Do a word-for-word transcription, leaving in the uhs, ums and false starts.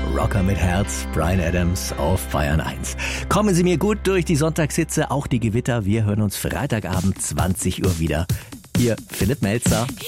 Rocker mit Herz, Bryan Adams auf Bayern eins. Kommen Sie mir gut durch die Sonntagshitze, auch die Gewitter. Wir hören uns Freitagabend zwanzig Uhr wieder. Ihr Philipp Melzer.